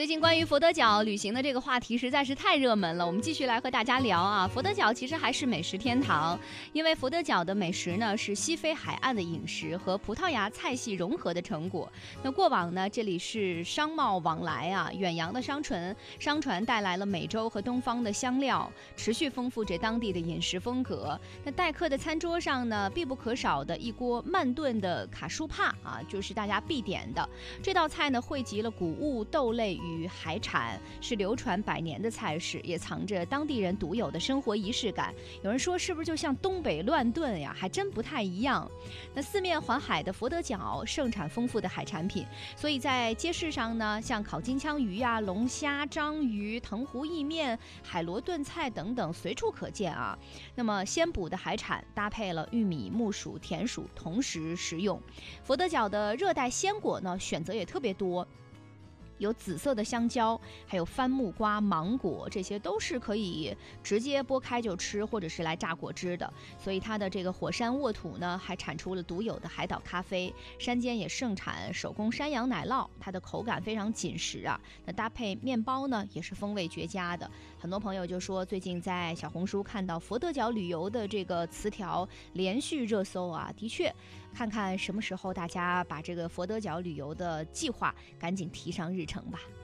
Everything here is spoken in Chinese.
最近关于佛得角旅行的这个话题实在是太热门了，我们继续来和大家聊啊。佛得角其实还是美食天堂，因为佛得角的美食呢是西非海岸的饮食和葡萄牙菜系融合的成果。那过往呢，这里是商贸往来啊，远洋的商船带来了美洲和东方的香料，持续丰富着当地的饮食风格。那待客的餐桌上呢，必不可少的一锅慢炖的卡舒帕啊，就是大家必点的。这道菜呢，汇集了谷物、豆类与海产，是流传百年的菜式，也藏着当地人独有的生活仪式感。有人说是不是就像东北乱炖呀？还真不太一样。那四面环海的佛得角盛产丰富的海产品，所以在街市上呢，像烤金枪鱼啊、龙虾、章鱼、藤壶意面、海螺炖菜等等随处可见啊。那么鲜捕的海产搭配了玉米、木薯、甜薯同时食用。佛得角的热带鲜果呢，选择也特别多。有紫色的香蕉，还有番木瓜、芒果，这些都是可以直接剥开就吃，或者是来榨果汁的。所以它的这个火山沃土呢，还产出了独有的海岛咖啡。山间也盛产手工山羊奶酪，它的口感非常紧实啊。那搭配面包呢，也是风味绝佳的。很多朋友就说，最近在小红书看到佛得角旅游的这个词条连续热搜啊，的确，看看什么时候大家把这个佛得角旅游的计划赶紧提上日程吧。